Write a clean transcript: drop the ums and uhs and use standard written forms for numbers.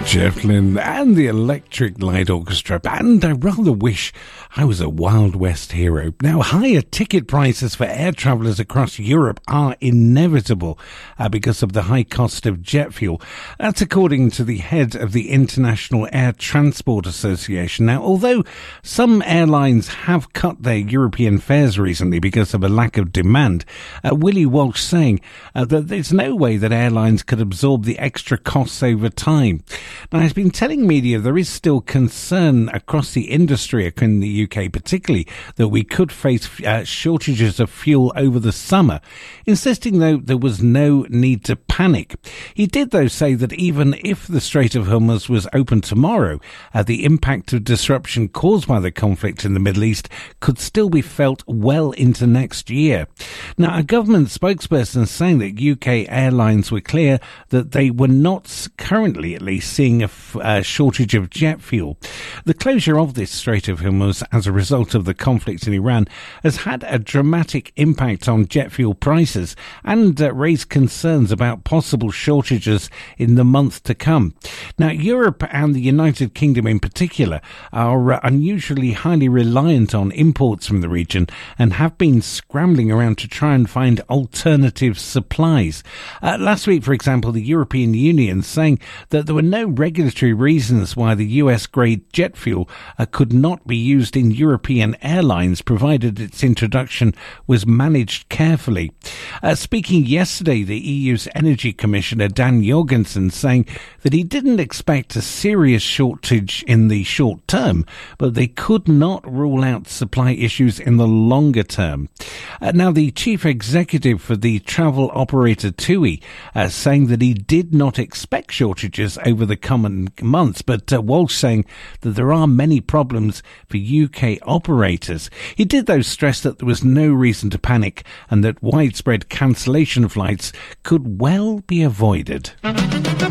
Jeff Lynne and the Electric Light Orchestra, and I rather wish I was a Wild West hero. Now, higher ticket prices for air travellers across Europe are inevitable because of the high cost of jet fuel. That's according to the head of the International Air Transport Association. Now, although some airlines have cut their European fares recently because of a lack of demand, Willie Walsh saying that there's no way that airlines could absorb the extra costs over time. Now, he's been telling media there is still concern across the industry in the UK particularly that we could face shortages of fuel over the summer, insisting though there was no need to panic. He did though say that even if the Strait of Hormuz was open tomorrow, the impact of disruption caused by the conflict in the Middle East could still be felt well into next year. Now, a government spokesperson is saying that UK airlines were clear that they were not currently at least seeing a shortage of jet fuel. The closure of this Strait of Hormuz as a result of the conflict in Iran has had a dramatic impact on jet fuel prices and raised concerns about possible shortages in the months to come. Now, Europe and the United Kingdom in particular are unusually highly reliant on imports from the region and have been scrambling around to try and find alternative supplies. Last week, for example, the European Union saying that there were no regulatory reasons why the US-grade jet fuel could not be used in European airlines, provided its introduction was managed carefully. Speaking yesterday, the EU's Energy Commissioner Dan Jorgensen saying that he didn't expect a serious shortage in the short term, but they could not rule out supply issues in the longer term. Now, the chief executive for the travel operator TUI saying that he did not expect shortages over the coming months, but Walsh saying that there are many problems for UK operators. He did, though, stress that there was no reason to panic and that widespread cancellation of flights could well be avoided.